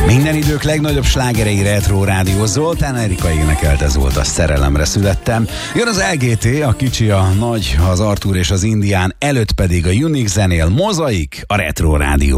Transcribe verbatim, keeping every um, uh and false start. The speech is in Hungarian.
Minden idők legnagyobb slágerei Retro Rádió. Zoltán Erika énekelt, ez volt a Szerelemre születtem. Jön az el gé té, a kicsi, a nagy, az Artúr és az Indián, előtt pedig a Unix zenél, Mozaik a Retro Rádióban.